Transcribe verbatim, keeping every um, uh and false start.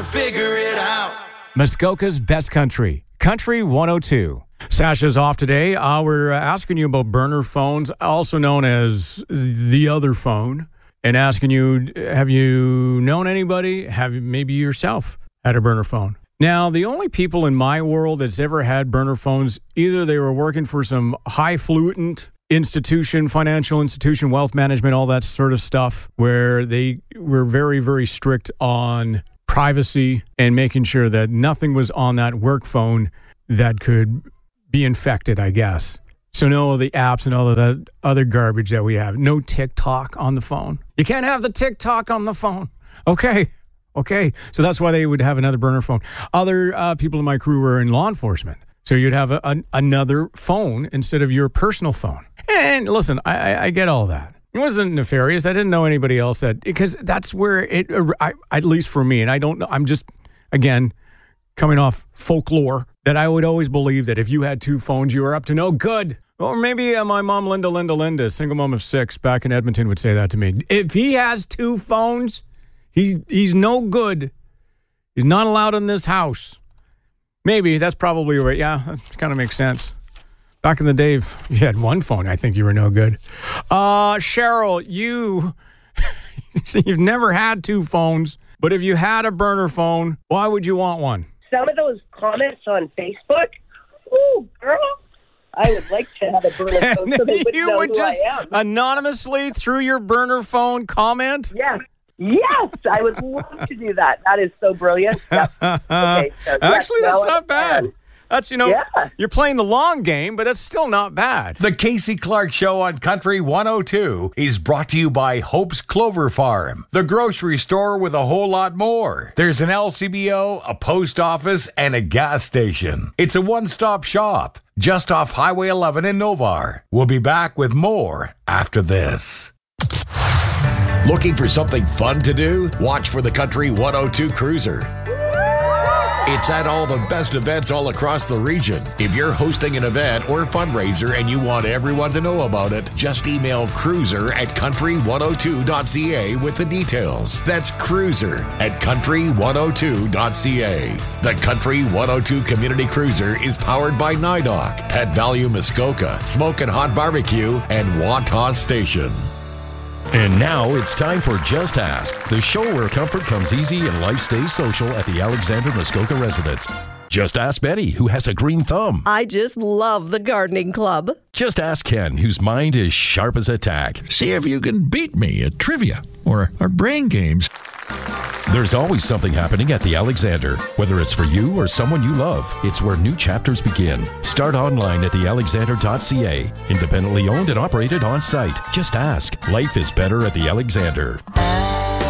to figure it out. Muskoka's Best Country, Country one oh two. Sasha's off today. Uh, we're asking you about burner phones, also known as the other phone, and asking you, have you known anybody, have maybe yourself had a burner phone? Now, the only people in my world that's ever had burner phones, either they were working for some highfalutin institution, financial institution, wealth management, all that sort of stuff, where they were very, very strict on privacy and making sure that nothing was on that work phone that could be infected, I guess. So no the apps and all of that other garbage that we have. No TikTok on the phone. You can't have the TikTok on the phone. Okay. Okay. So that's why they would have another burner phone. Other uh, people in my crew were in law enforcement. So you'd have a, a, another phone instead of your personal phone. And listen, I, I, I get all that. It wasn't nefarious. I didn't know anybody else that, because that's where it, I, at least for me, and I don't know, I'm just, again, coming off folklore, that I would always believe that if you had two phones, you were up to no good. Or maybe uh, my mom, Linda, Linda, Linda, single mom of six, back in Edmonton, would say that to me. If he has two phones, he's he's no good. He's not allowed in this house. Maybe. That's probably right. Yeah, that kind of makes sense. Back in the day, if you had one phone, I think you were no good. Uh, Cheryl, you, you've never had two phones, but if you had a burner phone, why would you want one? Some of those comments on Facebook, ooh, girl, I would like to have a burner phone so they wouldn't you know would who just I am. Anonymously through your burner phone comment? Yes. Yes, I would love to do that. That is so brilliant. Yep. Okay, so Actually, yes, that's now not bad. I'm- That's, you know, Yeah. you're playing the long game, but that's still not bad. The Casey Clark Show on Country one oh two is brought to you by Hope's Clover Farm, the grocery store with a whole lot more. There's an L C B O, a post office, and a gas station. It's a one-stop shop just off Highway eleven in Novar. We'll be back with more after this. Looking for something fun to do? Watch for the Country one oh two Cruiser. It's at all the best events all across the region. If you're hosting an event or fundraiser and you want everyone to know about it, just email cruiser at country one oh two dot c a with the details. That's cruiser at country one oh two dot c a. The Country one oh two Community Cruiser is powered by NIDOC, Pet Value Muskoka, Smoke and Hot Barbecue, and Wantagh Station. And now it's time for Just Ask, the show where comfort comes easy and life stays social at the Alexander Muskoka residence. Just ask Betty, who has a green thumb. I just love the gardening club. Just ask Ken, whose mind is sharp as a tack. See if you can beat me at trivia or, or brain games. There's always something happening at the Alexander. Whether it's for you or someone you love, it's where new chapters begin. Start online at the alexander dot c a. Independently owned and operated on site. Just ask. Life is better at the Alexander.